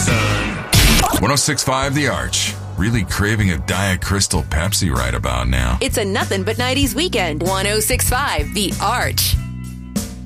106.5 The Arch. Really craving a Diet Crystal Pepsi right about now. It's a nothing but 90s weekend. 106.5 The Arch.